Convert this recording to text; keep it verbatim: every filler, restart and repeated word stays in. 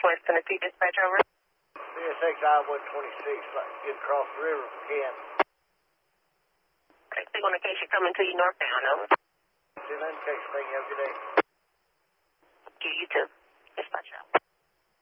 West Tennessee dispatch over. C S X I one twenty-six, like get across the river if we can. Okay, stick on the case, you're coming to you northbound, over. See you later, case. Thank you. Have a good day. You, you too. Dispatch out.